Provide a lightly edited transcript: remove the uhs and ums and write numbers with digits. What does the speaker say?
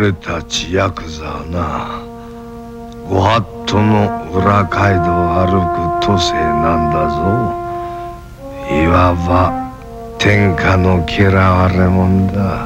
俺たちヤクザはな、ご法度の裏街道を歩く都政なんだぞ。いわば天下の嫌われ者だ。